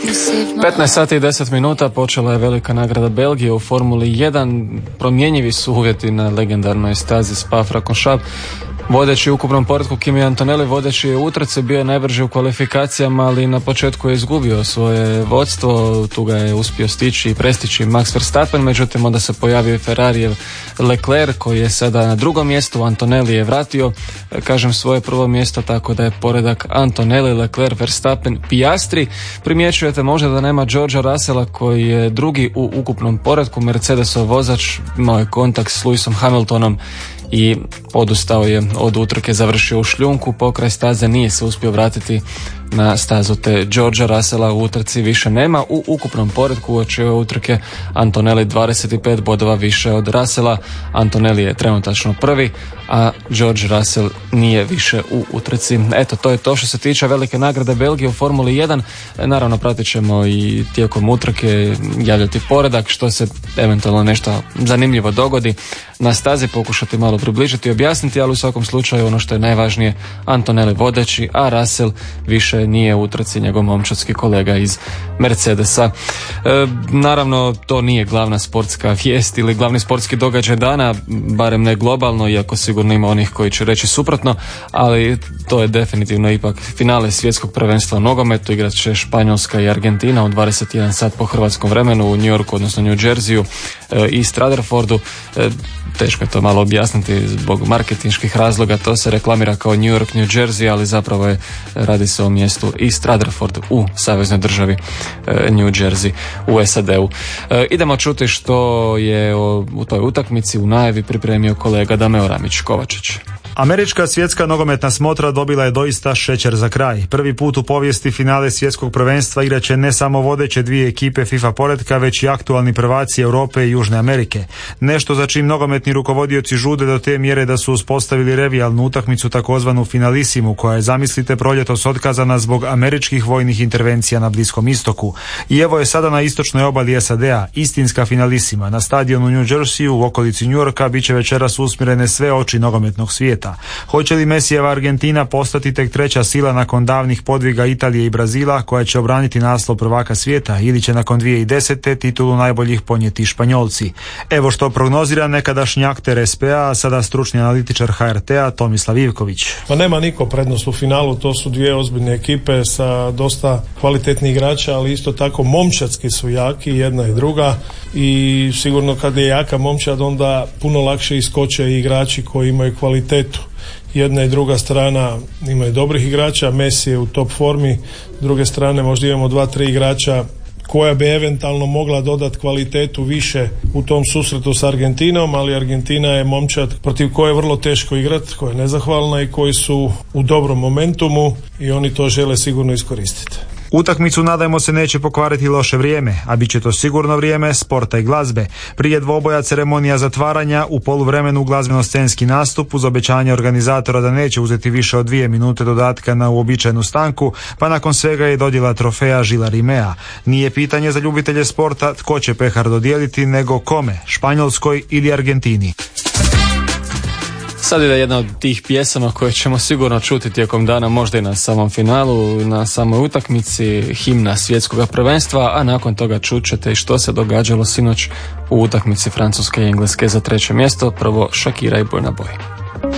15 sati i 10 minuta počela je velika nagrada Belgije u Formuli 1. Promjenjivi su uvjeti na legendarnoj stazi Spa-Francorchamps. Vodeći u ukupnom poretku Kimi Antonelli, vodeći je u utrci, bio je najbrži u kvalifikacijama, ali na početku je izgubio svoje vodstvo. Tu ga je uspio stići i prestići Max Verstappen, međutim onda se pojavio i Ferrarijev Leclerc koji je sada na drugom mjestu. Antonelli je vratio, kažem, svoje prvo mjesto, tako da je poredak Antonelli, Leclerc, Verstappen, Piastri. Primjećujete možda da nema Georgea Russella koji je drugi u ukupnom poretku. Mercedesov vozač imao je kontakt s Lewisom Hamiltonom i odustao je od utrke, završio u šljunku pokraj staze, nije se uspio vratiti na stazu, te Georgea Russella u utrci više nema. U ukupnom poretku uoči ove utrke Antonelli 25 bodova više od Russella. Antonelli je trenutačno prvi, a George Russell nije više u utrci. Eto, to je to što se tiče velike nagrade Belgije u Formuli 1. Naravno, pratit ćemo i tijekom utrke javljati poredak, što se eventualno nešto zanimljivo dogodi na stazi, pokušati malo približiti i objasniti, ali u svakom slučaju ono što je najvažnije, Antonelli vodeći, a Russell više nije u utrci, njegov momčadski kolega iz Mercedesa. Naravno, to nije glavna sportska vijest ili glavni sportski događaj dana, barem ne globalno, iako sigurno ima onih koji će reći suprotno, ali to je definitivno ipak finale svjetskog prvenstva u nogometu. Igrat će Španjolska i Argentina u 21 sat po hrvatskom vremenu u New Yorku, odnosno New Jerseyu i Stratfordu. Teško je to malo objasniti zbog marketinških razloga, to se reklamira kao New York, New Jersey, ali zapravo radi se o mjestu i Stratford u saveznoj državi New Jersey u SAD-u. Idemo čuti što je u toj utakmici u najavi pripremio kolega Dameo Ramić-Kovačić. Američka svjetska nogometna smotra dobila je doista šećer za kraj. Prvi put u povijesti finale svjetskog prvenstva igraće ne samo vodeće dvije ekipe FIFA poretka, već i aktualni prvaci Europe i Južne Amerike. Nešto za čim nogometni rukovodioci žude do te mjere da su uspostavili revijalnu utakmicu, takozvanu finalisimu, koja je, zamislite, proljetos otkazana zbog američkih vojnih intervencija na Bliskom istoku. I evo je sada na istočnoj obali SAD-a, istinska finalisima. Na stadionu New Jerseyu u okolici New Yorka bit će večeras usmjerene sve oči nogometnog svijeta. Hoće li Mesijeva Argentina postati tek treća sila nakon davnih podviga Italije i Brazila, koja će obraniti naslov prvaka svijeta, ili će nakon 2010. titulu najboljih ponijeti Španjolci? Evo što prognozira nekadašnji akter SPA, a sada stručni analitičar HRT-a Tomislav Ivković. Pa nema niko prednost u finalu, to su dvije ozbiljne ekipe sa dosta kvalitetnih igrača, ali isto tako momčadski su jaki, jedna i druga, i sigurno kad je jaka momčad onda puno lakše iskoče i igrači koji imaju kvalitetu. Jedna i druga strana imaju dobrih igrača, Messi je u top formi, s druge strane možda imamo 2-3 igrača koja bi eventualno mogla dodati kvalitetu više u tom susretu s Argentinom, ali Argentina je momčad protiv koje je vrlo teško igrati, koja je nezahvalna i koji su u dobrom momentumu i oni to žele sigurno iskoristiti. Utakmicu, nadajmo se, neće pokvariti loše vrijeme, a bit će to sigurno vrijeme sporta i glazbe. Prije dvoboja ceremonija zatvaranja, u poluvremenu glazbeno-scenski nastup uz obećanje organizatora da neće uzeti više od 2 minute dodatka na uobičajenu stanku, pa nakon svega je dodjela trofeja Žila Rimea. Nije pitanje za ljubitelje sporta tko će pehar dodijeliti, nego kome, Španjolskoj ili Argentini. Sad ide jedna od tih pjesama koje ćemo sigurno čuti tijekom dana, možda i na samom finalu, na samoj utakmici, himna svjetskog prvenstva, a nakon toga čućete i što se događalo sinoć u utakmici Francuske i Engleske za 3. mjesto. Prvo Shakira i Burna Boy.